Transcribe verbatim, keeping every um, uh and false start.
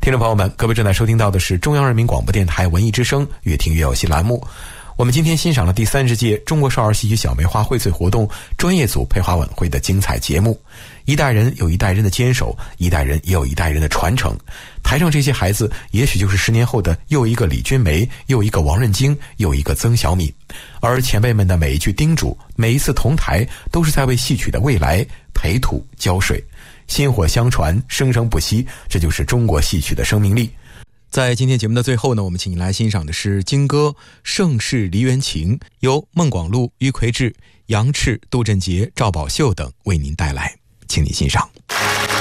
听众朋友们，各位正在收听到的是中央人民广播电台文艺之声越听越有戏栏目。我们今天欣赏了第三十届中国少儿戏曲小梅花荟萃活动专业组配花晚会的精彩节目。一代人有一代人的坚守，一代人也有一代人的传承。台上这些孩子也许就是十年后的又一个李君梅，又一个王任京，又一个曾小敏。而前辈们的每一句叮嘱，每一次同台，都是在为戏曲的未来培土浇水。薪火相传，生生不息，这就是中国戏曲的生命力。在今天节目的最后呢，我们请你来欣赏的是京歌《盛世梨园情》，由孟广禄、于魁智、杨赤、杜振杰、赵宝秀等为您带来，请你欣赏。